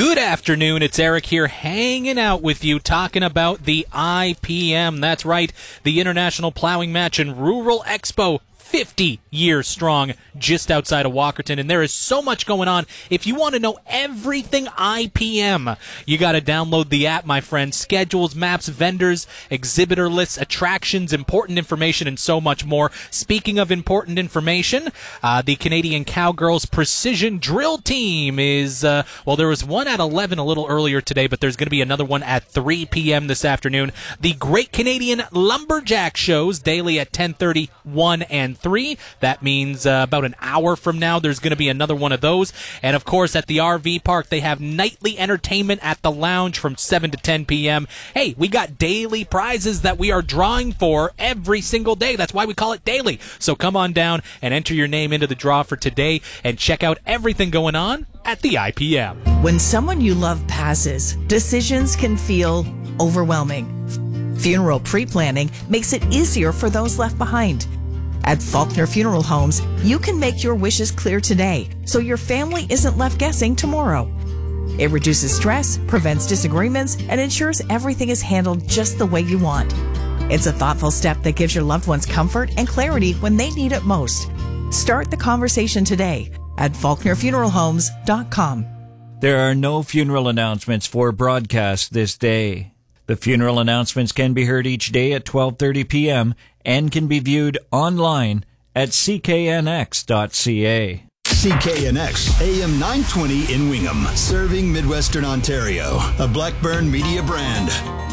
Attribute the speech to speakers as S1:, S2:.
S1: Good afternoon, it's Eric here hanging out with you talking about the IPM. That's right, the International Plowing Match and Rural Expo. 50 years strong just outside of Walkerton, and there is so much going on. If you want to know everything IPM, you got to download the app, my friend. Schedules, maps, vendors, exhibitor lists, attractions, important information, and so much more. Speaking of important information, the Canadian Cowgirls Precision Drill Team is, there was one at 11 a little earlier today, but there's going to be another one at 3 p.m. this afternoon. The Great Canadian Lumberjack shows daily at 10:30, 1 and 3. That means about an hour from now there's going to be another one of those. And of course at the RV park they have nightly entertainment at the lounge from 7 to 10 p.m. Hey, we got daily prizes that we are drawing for every single day. That's why we call it daily. So come on down and enter your name into the draw for today and check out everything going on at the IPM.
S2: When someone you love passes, decisions can feel overwhelming. Funeral pre-planning makes it easier for those left behind. At Faulkner Funeral Homes, you can make your wishes clear today so your family isn't left guessing tomorrow. It reduces stress, prevents disagreements, and ensures everything is handled just the way you want. It's a thoughtful step that gives your loved ones comfort and clarity when they need it most. Start the conversation today at FaulknerFuneralHomes.com.
S3: There are no funeral announcements for broadcast this day. The funeral announcements can be heard each day at 12:30 p.m. and can be viewed online at cknx.ca.
S4: CKNX AM 920 in Wingham, serving Midwestern Ontario, a Blackburn Media brand.